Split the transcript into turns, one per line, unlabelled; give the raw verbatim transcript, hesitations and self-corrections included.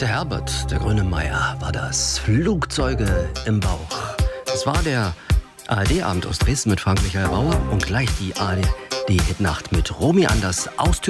Der Herbert, der Grönemeyer, war das. Flugzeuge im Bauch. Das war der A R D-Abend aus Dresden mit Frank-Michael Bauer und gleich die A R D-Hitnacht mit Romy Anders aus Thüringen.